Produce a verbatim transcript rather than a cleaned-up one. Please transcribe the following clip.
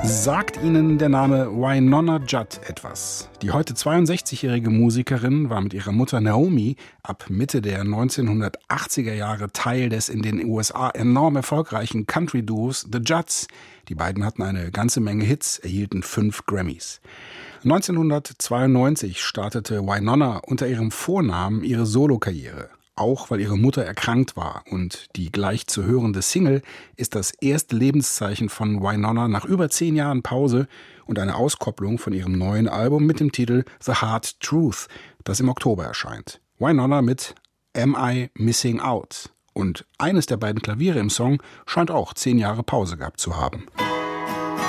Sagt Ihnen der Name Wynonna Judd etwas? Die heute zweiundsechzigjährige Musikerin war mit ihrer Mutter Naomi ab Mitte der neunzehnhundertachtziger Jahre Teil des in den U S A enorm erfolgreichen Country-Duos The Judds. Die beiden hatten eine ganze Menge Hits, erhielten fünf Grammys. neunzehnhundertzweiundneunzig startete Wynonna unter ihrem Vornamen ihre Solokarriere. Auch weil ihre Mutter erkrankt war, und die gleich zu hörende Single ist das erste Lebenszeichen von Wynonna nach über zehn Jahren Pause und eine Auskopplung von ihrem neuen Album mit dem Titel The Hard Truth, das im Oktober erscheint. Wynonna mit Am I Missing Out? Und eines der beiden Klaviere im Song scheint auch zehn Jahre Pause gehabt zu haben.